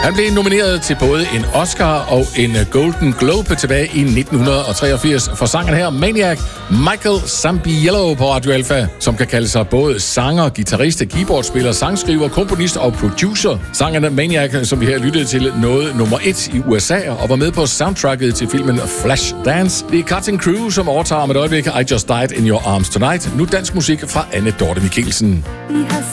Han blev nomineret til både en Oscar og en Golden Globe tilbage i 1983 for sangen her, Maniac. Michael Zambiello på Radio Alpha, som kan kalde sig både sanger, guitarist, keyboardspiller, sangskriver, komponist og producer. Sangen Maniac, som vi her lyttede til, nåede nummer 1 i USA og var med på soundtracket til filmen Flashdance. Det er Cutting Crew, som overtager om et øjeblik I Just Died in Your Arms Tonight. Nu dansk musik fra Anne Dorte Michelsen.